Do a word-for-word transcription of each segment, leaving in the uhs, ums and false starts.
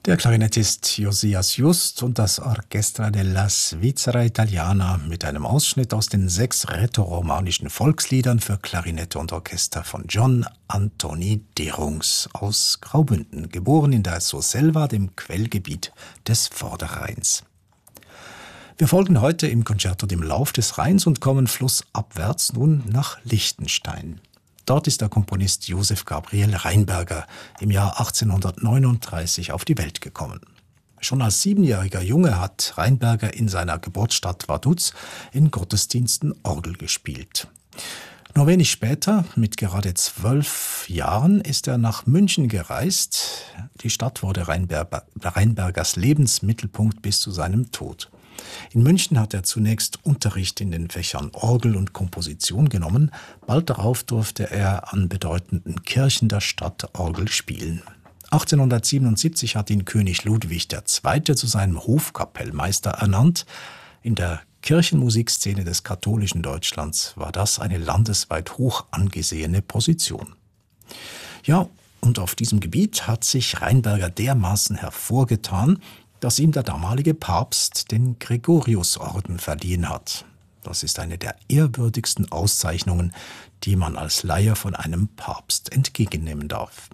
Der Klarinettist Josias Just und das Orchestra della Svizzera Italiana mit einem Ausschnitt aus den sechs rätoromanischen Volksliedern für Klarinette und Orchester von John Anthony Derungs aus Graubünden, geboren in der Surselva, dem Quellgebiet des Vorderrheins. Wir folgen heute im Concerto dem Lauf des Rheins und kommen flussabwärts nun nach Liechtenstein. Dort ist der Komponist Josef Gabriel Rheinberger im Jahr achtzehnhundertneununddreißig auf die Welt gekommen. Schon als siebenjähriger Junge hat Rheinberger in seiner Geburtsstadt Vaduz in Gottesdiensten Orgel gespielt. Nur wenig später, mit gerade zwölf Jahren, ist er nach München gereist. Die Stadt wurde Rheinberger, Rheinbergers Lebensmittelpunkt bis zu seinem Tod. In München hat er zunächst Unterricht in den Fächern Orgel und Komposition genommen. Bald darauf durfte er an bedeutenden Kirchen der Stadt Orgel spielen. achtzehnhundertsiebenundsiebzig hat ihn König Ludwig der Zweite zu seinem Hofkapellmeister ernannt. In der Kirchenmusikszene des katholischen Deutschlands war das eine landesweit hoch angesehene Position. Ja, und auf diesem Gebiet hat sich Rheinberger dermaßen hervorgetan, dass ihm der damalige Papst den Gregoriusorden verliehen hat. Das ist eine der ehrwürdigsten Auszeichnungen, die man als Laie von einem Papst entgegennehmen darf.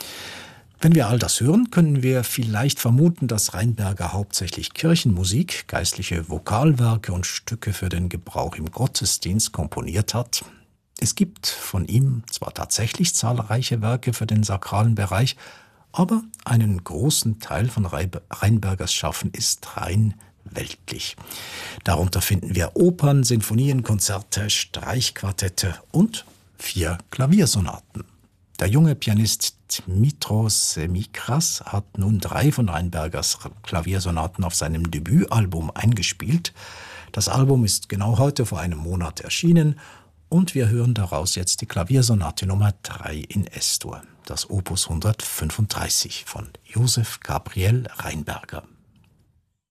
Wenn wir all das hören, können wir vielleicht vermuten, dass Rheinberger hauptsächlich Kirchenmusik, geistliche Vokalwerke und Stücke für den Gebrauch im Gottesdienst komponiert hat. Es gibt von ihm zwar tatsächlich zahlreiche Werke für den sakralen Bereich, aber einen großen Teil von Rheinbergers Schaffen ist rein weltlich. Darunter finden wir Opern, Sinfonien, Konzerte, Streichquartette und vier Klaviersonaten. Der junge Pianist Dmytros Semikras hat nun drei von Rheinbergers Klaviersonaten auf seinem Debütalbum eingespielt. Das Album ist genau heute vor einem Monat erschienen und wir hören daraus jetzt die Klaviersonate Nummer drei in Es-Dur, das Opus hundertfünfunddreißig von Josef Gabriel Rheinberger.